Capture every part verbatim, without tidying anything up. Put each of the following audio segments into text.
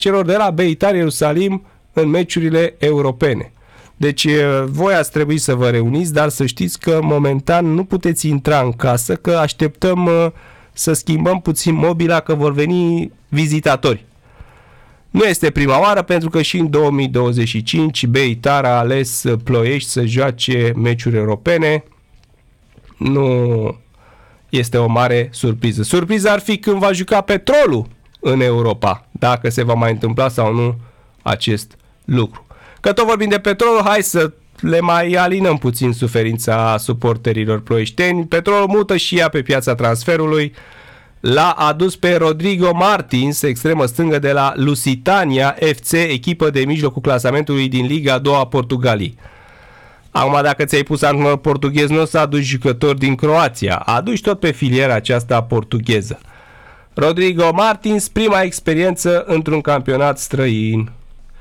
celor de la Beitar Ierusalim în meciurile europene. Deci voi ați trebuit să vă reuniți, dar să știți că momentan nu puteți intra în casă, că așteptăm să schimbăm puțin mobila, că vor veni vizitatori. Nu este prima oară, pentru că și în două mii douăzeci și cinci Beitar a ales Ploiești să joace meciuri europene. Nu este o mare surpriză. Surpriza ar fi când va juca Petrolul în Europa, dacă se va mai întâmpla sau nu acest lucru. Că tot vorbim de Petrolul, hai să le mai alinăm puțin suferința suporterilor ploieșteni. Petrolul mută și ea pe piața transferului. L-a adus pe Rodrigo Martins, extremă stângă de la Lusitania F C, echipă de mijlocul clasamentului din Liga a doua a Portugaliei. Acum, dacă ți-ai pus antrenor portughez, nu o să aduci jucători din Croația, aduci tot pe filiera aceasta portugheză. Rodrigo Martins, prima experiență într-un campionat străin.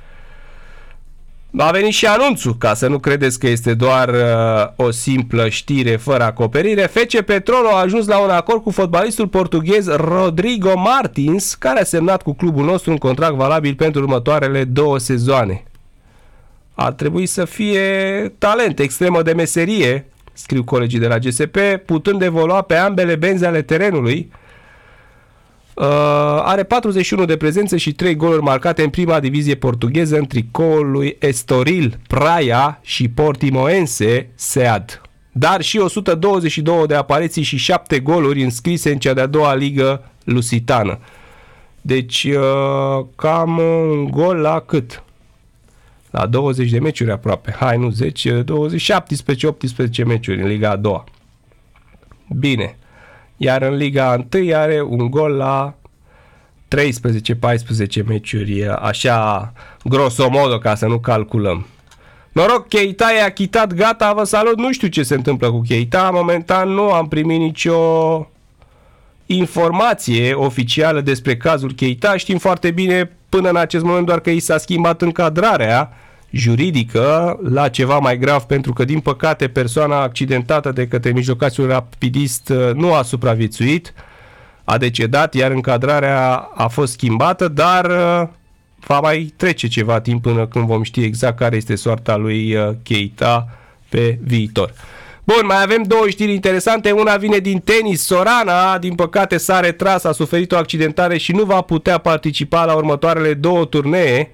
A venit și anunțul, ca să nu credeți că este doar uh, o simplă știre fără acoperire. F C Petrolul a ajuns la un acord cu fotbalistul portughez Rodrigo Martins, care a semnat cu clubul nostru un contract valabil pentru următoarele două sezoane. Ar trebui să fie talent, extremă de meserie, scriu colegii de la G S P, putând evolua pe ambele benzi ale terenului. Uh, are patruzeci și unu de prezențe și trei goluri marcate în prima divizie portugheză în tricoul lui Estoril Praia și Portimoense Sead. Dar și o sută douăzeci și două de apariții și șapte goluri înscrise în cea de-a doua ligă lusitană. Deci uh, cam un gol la cât? La douăzeci de meciuri aproape. Hai, nu zece, douăzeci, șaptesprezece, optsprezece meciuri în Liga a doua. Bine. Iar în Liga unu are un gol la treisprezece paisprezece meciuri, așa grosomodo, ca să nu calculăm. Noroc, Keita e achitat, gata, vă salut, nu știu ce se întâmplă cu Keita, momentan nu am primit nicio informație oficială despre cazul Keita, știm foarte bine până în acest moment doar că i s-a schimbat încadrarea juridică la ceva mai grav, pentru că din păcate persoana accidentată de către mijlocașul rapidist nu a supraviețuit, a decedat, iar încadrarea a fost schimbată, dar va mai trece ceva timp până când vom ști exact care este soarta lui Keita pe viitor. Bun, mai avem două știri interesante. Una vine din tenis. Sorana, din păcate, s-a retras, a suferit o accidentare și nu va putea participa la următoarele două turnee.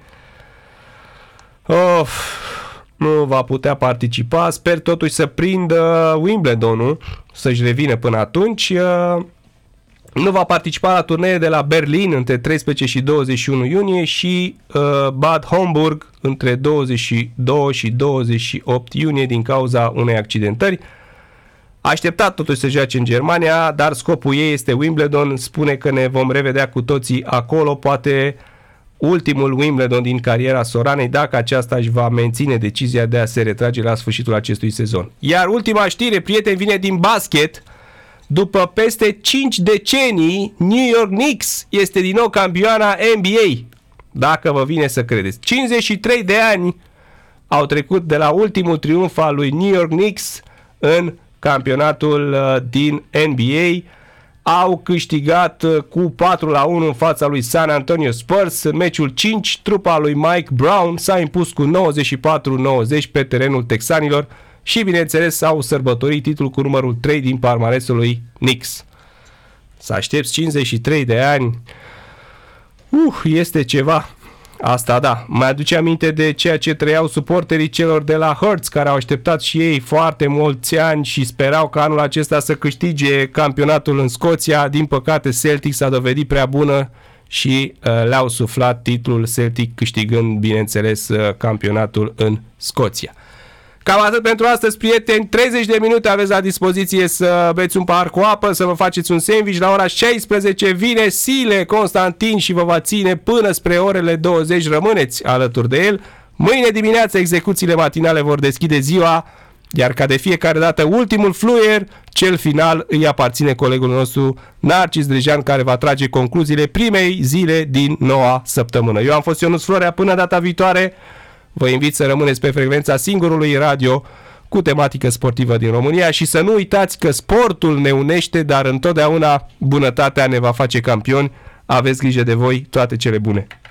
Of, nu va putea participa. Sper totuși să prindă Wimbledon-ul, să-și revină până atunci. Nu va participa la turnee de la Berlin între treisprezece și douăzeci și unu iunie și uh, Bad Homburg între douăzeci și doi și douăzeci și opt iunie din cauza unei accidentări. A așteptat totuși să joace în Germania, dar scopul ei este Wimbledon. Spune că ne vom revedea cu toții acolo, poate ultimul Wimbledon din cariera Soranei, dacă aceasta își va menține decizia de a se retrage la sfârșitul acestui sezon. Iar ultima știre, prieteni, vine din basket. După peste cinci decenii, New York Knicks este din nou campioana N B A. Dacă vă vine să credeți. cincizeci și trei de ani au trecut de la ultimul triumf al lui New York Knicks în campionatul din N B A. Au câștigat cu patru la unu în fața lui San Antonio Spurs. În meciul cinci, trupa lui Mike Brown s-a impus cu nouăzeci și patru nouăzeci pe terenul texanilor și, bineînțeles, s-au sărbătorit titlul cu numărul trei din palmaresul lui Knicks. Să aștepți cincizeci și trei de ani, uh, este ceva. Asta da, mai aduce aminte de ceea ce trăiau suporterii celor de la Hearts, care au așteptat și ei foarte mulți ani și sperau ca anul acesta să câștige campionatul în Scoția. Din păcate, Celtic s-a dovedit prea bună și uh, le-au suflat titlul, Celtic câștigând, bineînțeles, uh, campionatul în Scoția. Cam atât pentru astăzi, prieteni. treizeci de minute aveți la dispoziție să beți un pahar cu apă, să vă faceți un sandwich. La ora șaisprezece vine Sile Constantin și vă va ține până spre orele douăzeci. Rămâneți alături de el. Mâine dimineață execuțiile matinale vor deschide ziua, iar ca de fiecare dată ultimul fluier, cel final, îi aparține colegul nostru Narcis Drejan, care va trage concluziile primei zile din noua săptămână. Eu am fost Ionuț Florea, până data viitoare. Vă invit să rămâneți pe frecvența singurului radio cu tematică sportivă din România și să nu uitați că sportul ne unește, dar întotdeauna bunătatea ne va face campioni. Aveți grijă de voi, toate cele bune!